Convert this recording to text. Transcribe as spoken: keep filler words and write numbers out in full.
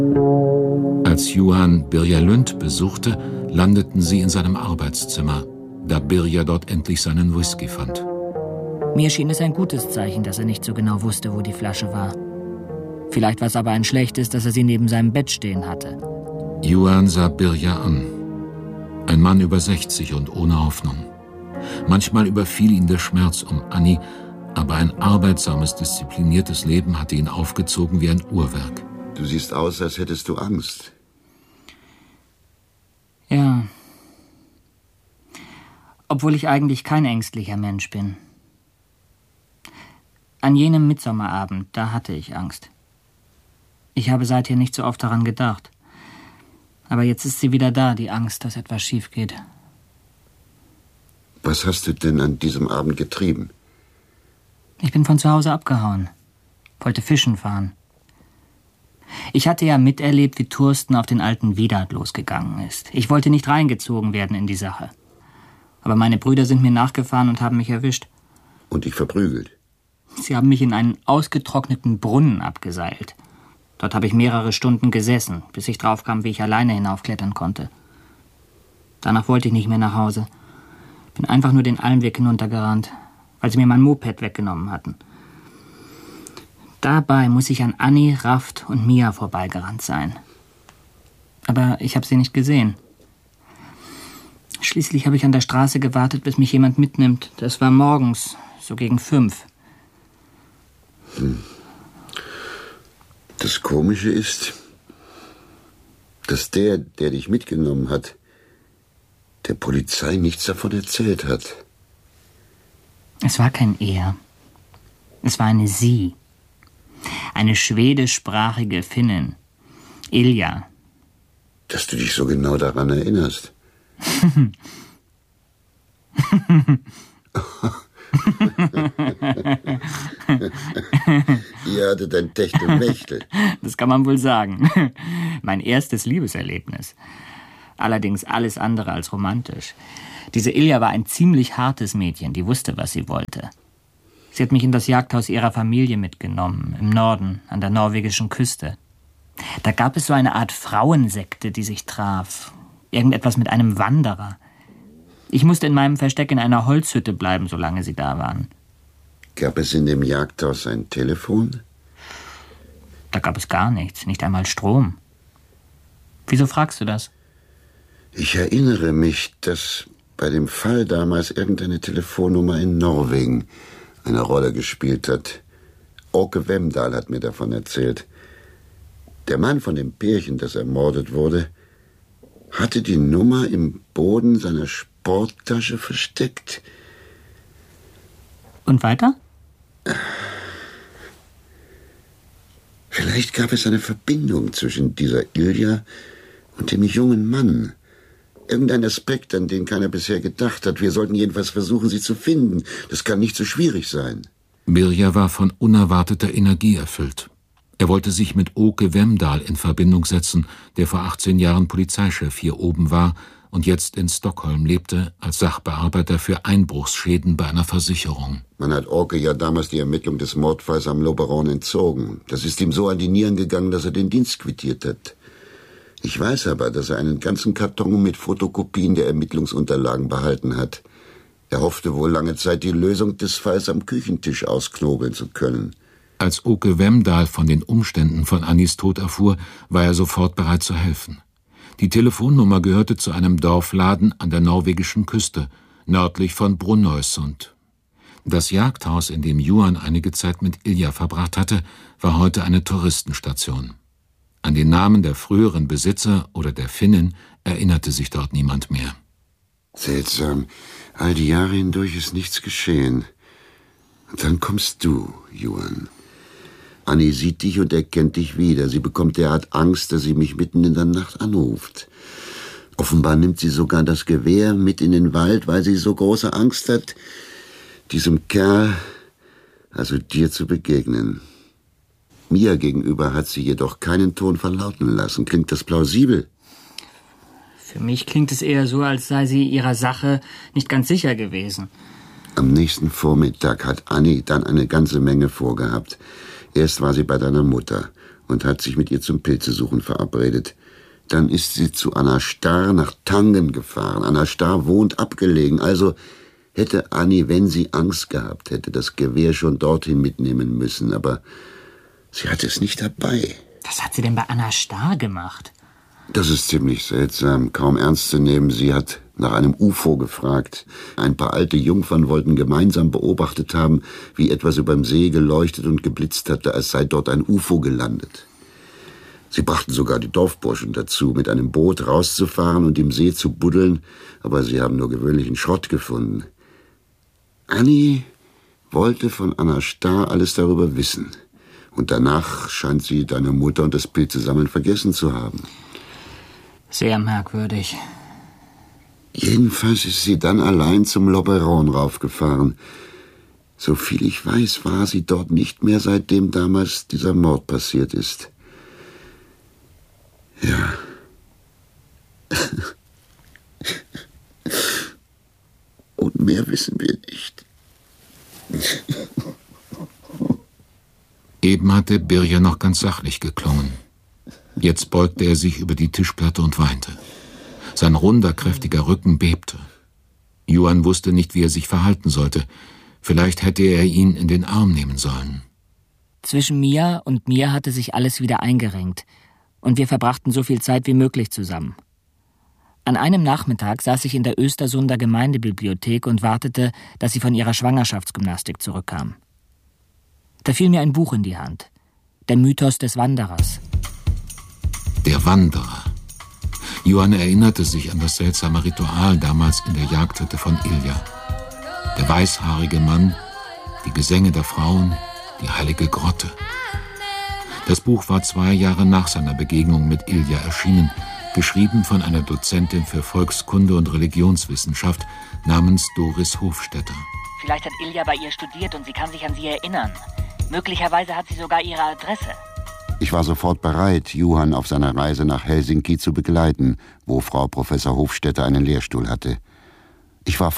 Als Johann Birger Lund besuchte, landeten sie in seinem Arbeitszimmer, da Birger dort endlich seinen Whisky fand. Mir schien es ein gutes Zeichen, dass er nicht so genau wusste, wo die Flasche war. Vielleicht war es aber ein schlechtes, dass er sie neben seinem Bett stehen hatte. Johann sah Birger an. Ein Mann über sechzig und ohne Hoffnung. Manchmal überfiel ihn der Schmerz um Annie, aber ein arbeitsames, diszipliniertes Leben hatte ihn aufgezogen wie ein Uhrwerk. Du siehst aus, als hättest du Angst. Ja. Obwohl ich eigentlich kein ängstlicher Mensch bin. An jenem Mitsommerabend, da hatte ich Angst. Ich habe seither nicht so oft daran gedacht. Aber jetzt ist sie wieder da, die Angst, dass etwas schief geht. Was hast du denn an diesem Abend getrieben? Ich bin von zu Hause abgehauen. Wollte fischen fahren. Ich hatte ja miterlebt, wie Thorsten auf den alten Wiedert losgegangen ist. Ich wollte nicht reingezogen werden in die Sache. Aber meine Brüder sind mir nachgefahren und haben mich erwischt. Und dich verprügelt? Sie haben mich in einen ausgetrockneten Brunnen abgeseilt. Dort habe ich mehrere Stunden gesessen, bis ich draufkam, wie ich alleine hinaufklettern konnte. Danach wollte ich nicht mehr nach Hause. Bin einfach nur den Almweg hinuntergerannt, weil sie mir mein Moped weggenommen hatten. Dabei muss ich an Annie, Raft und Mia vorbeigerannt sein. Aber ich habe sie nicht gesehen. Schließlich habe ich an der Straße gewartet, bis mich jemand mitnimmt. Das war morgens, so gegen fünf. Hm. Das Komische ist, dass der, der dich mitgenommen hat, der Polizei nichts davon erzählt hat. Es war kein Er. Es war eine Sie. Eine schwedischsprachige Finnin. Ilja. Dass du dich so genau daran erinnerst. Ihr hattet ein Techtelmechtel. Das kann man wohl sagen. Mein erstes Liebeserlebnis. Allerdings alles andere als romantisch. Diese Ilja war ein ziemlich hartes Mädchen, die wusste, was sie wollte. Sie hat mich in das Jagdhaus ihrer Familie mitgenommen, im Norden, an der norwegischen Küste. Da gab es so eine Art Frauensekte, die sich traf. Irgendetwas mit einem Wanderer. Ich musste in meinem Versteck in einer Holzhütte bleiben, solange sie da waren. Gab es in dem Jagdhaus ein Telefon? Da gab es gar nichts, nicht einmal Strom. Wieso fragst du das? Ich erinnere mich, dass bei dem Fall damals irgendeine Telefonnummer in Norwegen eine Rolle gespielt hat. Åke Wemdahl hat mir davon erzählt. Der Mann von dem Pärchen, das ermordet wurde, hatte die Nummer im Boden seiner Sporttasche versteckt. Und weiter? Vielleicht gab es eine Verbindung zwischen dieser Ilja und dem jungen Mann. Irgendein Aspekt, an den keiner bisher gedacht hat. Wir sollten jedenfalls versuchen, sie zu finden. Das kann nicht so schwierig sein. Birger war von unerwarteter Energie erfüllt. Er wollte sich mit Åke Wemdahl in Verbindung setzen, der vor achtzehn Jahren Polizeichef hier oben war und jetzt in Stockholm lebte, als Sachbearbeiter für Einbruchsschäden bei einer Versicherung. Man hat Åke ja damals die Ermittlung des Mordfalls am Loberon entzogen. Das ist ihm so an die Nieren gegangen, dass er den Dienst quittiert hat. Ich weiß aber, dass er einen ganzen Karton mit Fotokopien der Ermittlungsunterlagen behalten hat. Er hoffte wohl lange Zeit, die Lösung des Falls am Küchentisch ausknobeln zu können. Als Åke Wemdahl von den Umständen von Annies Tod erfuhr, war er sofort bereit zu helfen. Die Telefonnummer gehörte zu einem Dorfladen an der norwegischen Küste, nördlich von Brunøysund. Das Jagdhaus, in dem Johann einige Zeit mit Ilja verbracht hatte, war heute eine Touristenstation. An den Namen der früheren Besitzer oder der Finnen erinnerte sich dort niemand mehr. Seltsam. All die Jahre hindurch ist nichts geschehen. Und dann kommst du, Johann. Annie sieht dich und erkennt dich wieder. Sie bekommt derart Angst, dass sie mich mitten in der Nacht anruft. Offenbar nimmt sie sogar das Gewehr mit in den Wald, weil sie so große Angst hat, diesem Kerl, also dir, zu begegnen. Mir gegenüber hat sie jedoch keinen Ton verlauten lassen. Klingt das plausibel? Für mich klingt es eher so, als sei sie ihrer Sache nicht ganz sicher gewesen. Am nächsten Vormittag hat Annie dann eine ganze Menge vorgehabt. Erst war sie bei deiner Mutter und hat sich mit ihr zum Pilzesuchen verabredet. Dann ist sie zu Anna Starr nach Tangen gefahren. Anna Starr wohnt abgelegen, also hätte Annie, wenn sie Angst gehabt hätte, das Gewehr schon dorthin mitnehmen müssen, aber sie hatte es nicht dabei. Was hat sie denn bei Anna Starr gemacht? Das ist ziemlich seltsam, kaum ernst zu nehmen. Sie hat nach einem U F O gefragt. Ein paar alte Jungfern wollten gemeinsam beobachtet haben, wie etwas überm See geleuchtet und geblitzt hatte, als sei dort ein U F O gelandet. Sie brachten sogar die Dorfburschen dazu, mit einem Boot rauszufahren und im See zu buddeln, aber sie haben nur gewöhnlichen Schrott gefunden. Annie wollte von Anna Starr alles darüber wissen. Und danach scheint sie deine Mutter und das Pilzesammeln vergessen zu haben. Sehr merkwürdig. Jedenfalls ist sie dann allein zum Lobberon raufgefahren. Soviel ich weiß, war sie dort nicht mehr, seitdem damals dieser Mord passiert ist. Ja. Und mehr wissen wir nicht. Eben hatte Birja noch ganz sachlich geklungen. Jetzt beugte er sich über die Tischplatte und weinte. Sein runder, kräftiger Rücken bebte. Johann wusste nicht, wie er sich verhalten sollte. Vielleicht hätte er ihn in den Arm nehmen sollen. Zwischen Mia und mir hatte sich alles wieder eingerenkt. Und wir verbrachten so viel Zeit wie möglich zusammen. An einem Nachmittag saß ich in der Östersunder Gemeindebibliothek und wartete, dass sie von ihrer Schwangerschaftsgymnastik zurückkam. Da fiel mir ein Buch in die Hand. Der Mythos des Wanderers. Der Wanderer. Johann erinnerte sich an das seltsame Ritual damals in der Jagdhütte von Ilja. Der weißhaarige Mann, die Gesänge der Frauen, die heilige Grotte. Das Buch war zwei Jahre nach seiner Begegnung mit Ilja erschienen, geschrieben von einer Dozentin für Volkskunde und Religionswissenschaft namens Doris Hofstetter. Vielleicht hat Ilja bei ihr studiert und sie kann sich an sie erinnern. Möglicherweise hat sie sogar ihre Adresse. Ich war sofort bereit, Johann auf seiner Reise nach Helsinki zu begleiten, wo Frau Professor Hofstetter einen Lehrstuhl hatte. Ich war